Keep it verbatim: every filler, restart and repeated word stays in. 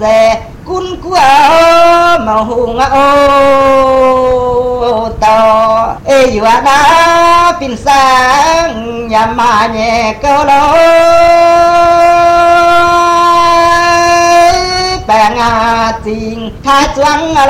Dè cún của màu hùng ô tò ê dùa đá pin sáng nhà mà nhẹ câu lối bè ngà tình tha choáng